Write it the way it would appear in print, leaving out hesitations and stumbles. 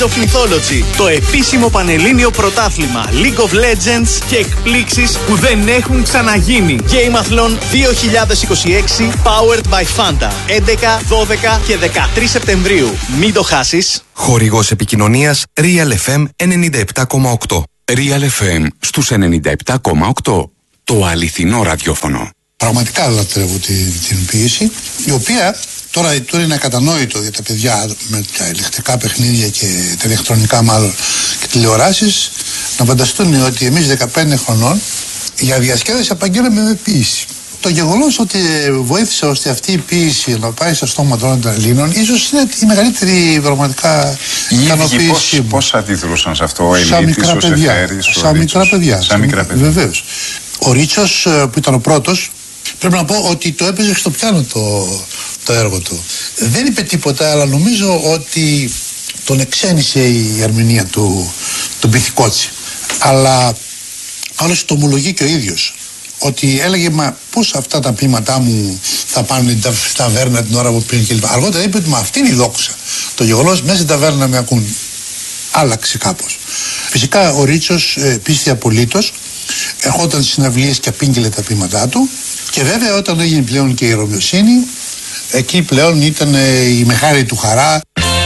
of Mythology, το επίσημο πανελλήνιο πρωτάθλημα League of Legends και εκπλήξεις που δεν έχουν ξαναγίνει. Gameathlon 2026 Powered by Fanta 11, 12 και 13 Σεπτεμβρίου. Μην το χάσεις. Χορηγός επικοινωνίας Real FM 97,8. Real FM στους 97,8. Το αληθινό ραδιόφωνο. Πραγματικά λατρεύω την ποίηση, η οποία τώρα είναι ακατανόητο για τα παιδιά με τα ηλεκτρικά παιχνίδια και τα ηλεκτρονικά μάλλον και τηλεοράσεις να φανταστούν ότι εμείς 15 χρονών για διασκέδαση απαγγέλαμε με ποίηση. Το γεγονός ότι βοήθησε ώστε αυτή η ποίηση να πάει στα στόματα όλων των Ελλήνων ίσως είναι η μεγαλύτερη πραγματικά ικανοποίηση. Πώς αντιδρούσαν σε αυτό, σαν μικρά παιδιά. Σαν μικρά παιδιά. Βεβαίως. Ο Ρίτσος που ήταν ο πρώτος, πρέπει να πω ότι το έπαιζε στο πιάνο το έργο του. Δεν είπε τίποτα, αλλά νομίζω ότι τον εξένησε η ερμηνεία του, τον Πυθικότσι. Αλλά άλλωστε το ομολογεί και ο ίδιος. Ότι έλεγε, μα πώς αυτά τα ποίηματά μου θα πάνε στην ταβέρνα την ώρα που πριν κλπ. Αργότερα είπε ότι μα αυτή είναι η δόξα. Το γεγονός μέσα στην ταβέρνα με ακούν. Άλλαξε κάπως. Φυσικά ο Ρίτσος πίστη απολύτως. Ερχόταν στις συναυλίες και απήγγειλε τα ποίηματά του. Και βέβαια όταν έγινε πλέον και η Ρωμιοσύνη, εκεί πλέον ήταν η μεγάλη του χαρά.